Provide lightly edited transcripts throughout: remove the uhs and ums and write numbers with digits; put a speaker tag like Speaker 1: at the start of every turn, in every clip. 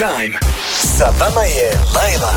Speaker 1: Time. Sa vama je Laila.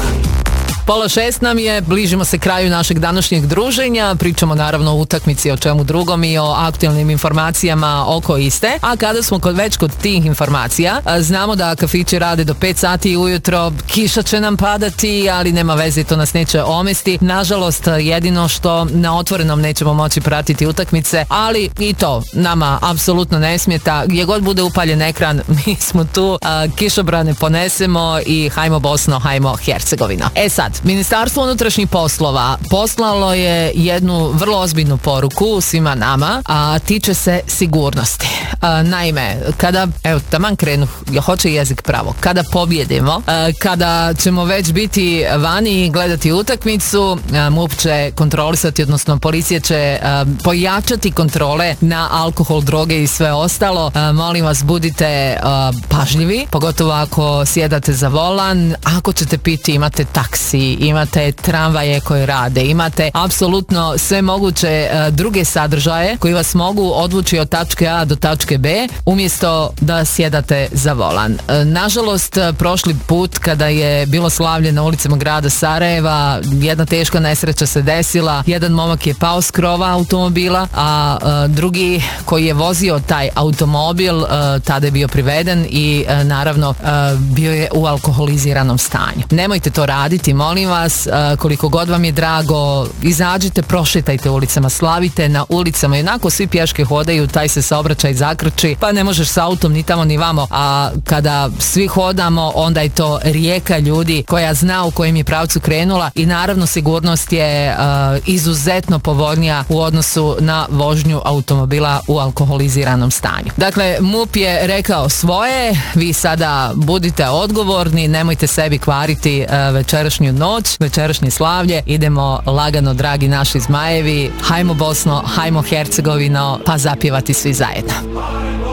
Speaker 2: 5:30 nam je, bližimo se kraju našeg današnjeg druženja, pričamo naravno o utakmici, o čemu drugom i o aktualnim informacijama oko iste, a kada smo već kod tih informacija, znamo da kafići rade do 5 sati ujutro, kiša će nam padati, ali nema veze, to nas neće omesti. Nažalost, jedino što na otvorenom nećemo moći pratiti utakmice, ali i to nama apsolutno ne smeta, gdje god bude upaljen ekran, mi smo tu, kišobrane ponesemo i hajmo Bosno, hajmo Hercegovina. Sad, Ministarstvo unutrašnjih poslova poslalo je jednu vrlo ozbiljnu poruku svima nama, a tiče se sigurnosti. Naime, kada, evo, taman krenu, hoće jezik pravo, kada pobjedimo, kada ćemo već biti vani i gledati utakmicu, MUP će kontrolisati, odnosno policija će pojačati kontrole na alkohol, droge i sve ostalo. Molim vas, budite pažljivi, pogotovo ako sjedate za volan, ako ćete piti, imate taksi, imate tramvaje koje rade, imate apsolutno sve moguće druge sadržaje koji vas mogu odvući od tačke A do tačke B umjesto da sjedate za volan. Nažalost, prošli put kada je bilo slavlje na ulicama grada Sarajeva, jedna teška nesreća se desila, jedan momak je pao s krova automobila, a drugi koji je vozio taj automobil tada je bio priveden i naravno bio je u alkoholiziranom stanju. Nemojte to raditi, molim vas, koliko god vam je drago, izađite, prošetajte ulicama, slavite na ulicama, jednako svi pješke hodaju, taj se saobraćaj zakrči, pa ne možeš s autom ni tamo ni vamo, a kada svi hodamo, onda je to rijeka ljudi koja zna u kojem je pravcu krenula i naravno sigurnost je izuzetno povoljnija u odnosu na vožnju automobila u alkoholiziranom stanju. Dakle, MUP je rekao svoje, vi sada budite odgovorni, nemojte sebi kvariti večerašnju noć, večerašnje slavlje, idemo lagano, dragi naši zmajevi, hajmo Bosno, hajmo Hercegovino, pa zapjevati svi zajedno.